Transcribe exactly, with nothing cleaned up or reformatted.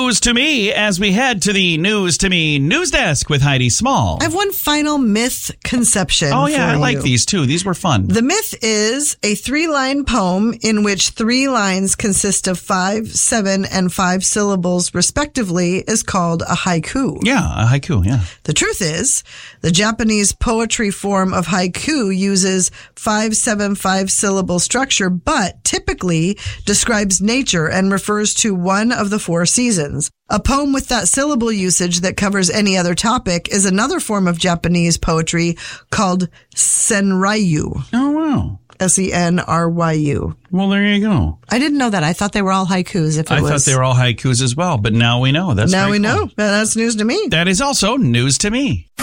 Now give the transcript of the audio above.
news to me as we head to the News to Me news desk with Heidi Small. I have one final myth conception. Oh, yeah, for I like you. these too. These were fun. The myth is a three-line poem in which three lines consist of five, seven, and five syllables respectively is called a haiku. Yeah, a haiku, yeah. The truth is, the Japanese poetry form of haiku uses five, seven, five syllable structure, but typically describes nature and refers to one of the four seasons. A poem with that syllable usage that covers any other topic is another form of Japanese poetry called senryu. Oh, wow. S E N R Y U. Well, there you go. I didn't know that. I thought they were all haikus. If it I was. thought they were all haikus as well, but now we know. That's now very we cool. know. That's news to me. That is also news to me.